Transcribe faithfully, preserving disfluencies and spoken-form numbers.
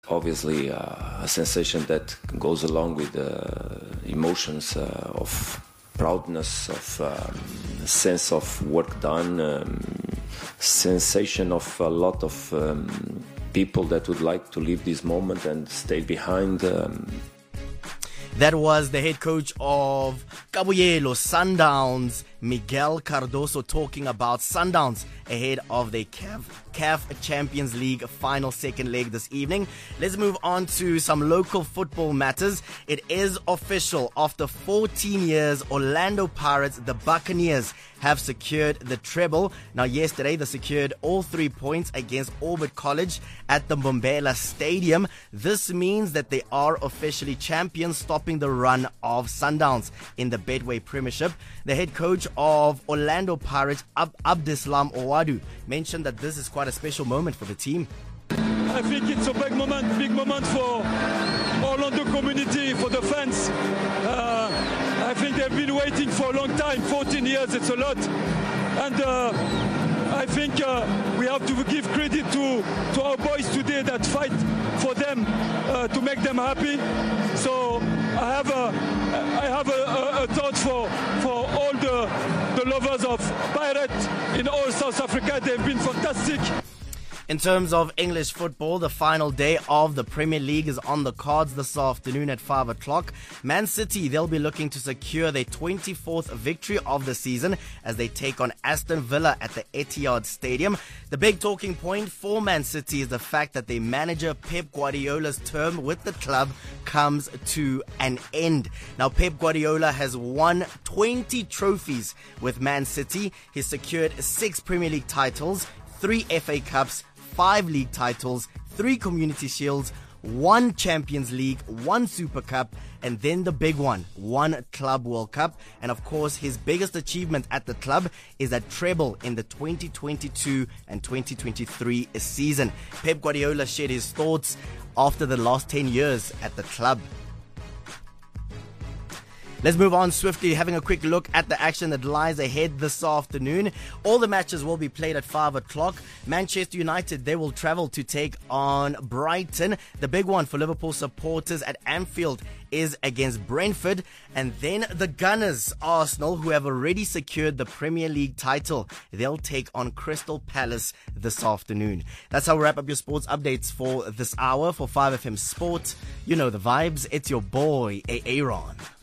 Obviously, uh, a sensation that goes along with uh, emotions uh, of proudness, of um, sense of work done, um, sensation of a lot of um, people that would like to live this moment and stay behind. Um. That was the head coach of Kabuyelo Sundowns, Miguel Cardoso, talking about Sundowns ahead of the C A F, C A F Champions League final second leg this evening. Let's move on to some local football matters. It is official. After fourteen years, Orlando Pirates, the Buccaneers, have secured the treble. Now, yesterday, they secured all three points against Orbit College at the Mbombela Stadium. This means that they are officially champions, stopping the run of Sundowns in the Betway Premiership. The head coach of Orlando Pirates, Ab- Abdeslam Owadu, mentioned that this is quite a special moment for the team. I think it's a big moment, big moment for Orlando community, for the fans. Uh, I think they've been waiting for a long time, fourteen years, it's a lot. And uh, I think uh, we have to give credit to, to our boys today that fight for them, uh, to make them happy. So I have a, I have a, a, a thought for, for all the, the lovers of Pirates in all South Africa. They've been fantastic. In terms of English football, the final day of the Premier League is on the cards this afternoon at five o'clock. Man City, they'll be looking to secure their twenty-fourth victory of the season as they take on Aston Villa at the Etihad Stadium. The big talking point for Man City is the fact that their manager Pep Guardiola's term with the club comes to an end. Now, Pep Guardiola has won twenty trophies with Man City. He's secured six Premier League titles, three F A Cups, five league titles, three Community Shields, one Champions League, one Super Cup, and then the big one, one Club World Cup. And of course, his biggest achievement at the club is a treble in the twenty twenty-two and twenty twenty-three season. Pep Guardiola shared his thoughts after the last ten years at the club. Let's move on swiftly, having a quick look at the action that lies ahead this afternoon. All the matches will be played at five o'clock. Manchester United, they will travel to take on Brighton. The big one for Liverpool supporters at Anfield is against Brentford. And then the Gunners, Arsenal, who have already secured the Premier League title, they'll take on Crystal Palace this afternoon. That's how we wrap up your sports updates for this hour. For five F M Sport, you know the vibes. It's your boy, Aaron.